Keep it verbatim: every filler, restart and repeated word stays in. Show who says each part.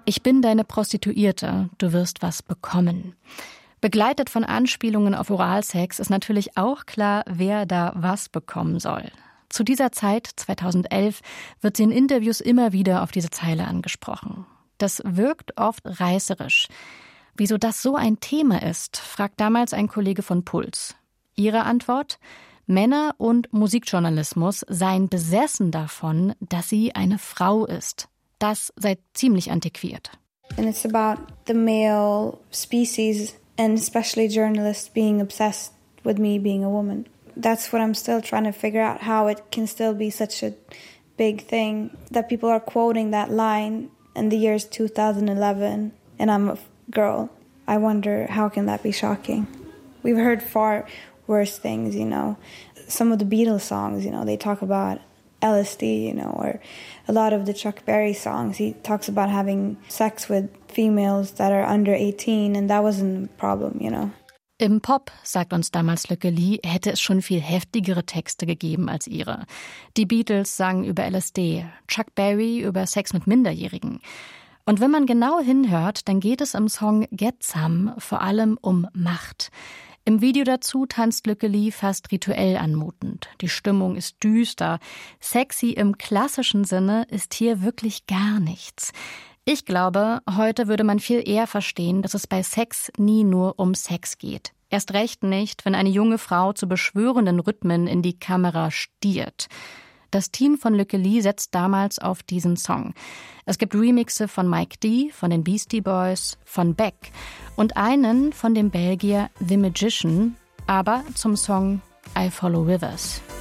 Speaker 1: Ich bin deine Prostituierte, du wirst was bekommen. Begleitet von Anspielungen auf Oralsex ist natürlich auch klar, wer da was bekommen soll. Zu dieser Zeit, zweitausendelf, wird sie in Interviews immer wieder auf diese Zeile angesprochen. Das wirkt oft reißerisch. Wieso das so ein Thema ist, fragt damals ein Kollege von Puls. Ihre Antwort? Männer- und Musikjournalismus seien besessen davon, dass sie eine Frau ist. Das sei ziemlich antiquiert.
Speaker 2: And it's about the male species and especially journalists being obsessed with me being a woman. That's what I'm still trying to figure out, how it can still be such a big thing that people are quoting that line in the years two thousand eleven and I'm a girl. I wonder, how can that be shocking? We've heard far worse things, you know. Some of the Beatles songs, you know, they talk about L S D, you know, or a lot of the Chuck Berry songs. He talks about having sex with females that are under eighteen and that wasn't a problem, you know.
Speaker 1: Im Pop, sagt uns damals Lücke Lee, hätte es schon viel heftigere Texte gegeben als ihre. Die Beatles sangen über L S D, Chuck Berry über Sex mit Minderjährigen. Und wenn man genau hinhört, dann geht es im Song Get Some vor allem um Macht. Im Video dazu tanzt Lücke Lee fast rituell anmutend. Die Stimmung ist düster. Sexy im klassischen Sinne ist hier wirklich gar nichts. Ich glaube, heute würde man viel eher verstehen, dass es bei Sex nie nur um Sex geht. Erst recht nicht, wenn eine junge Frau zu beschwörenden Rhythmen in die Kamera stiert. Das Team von Lücke Lee setzt damals auf diesen Song. Es gibt Remixe von Mike D., von den Beastie Boys, von Beck und einen von dem Belgier The Magician, aber zum Song I Follow Rivers.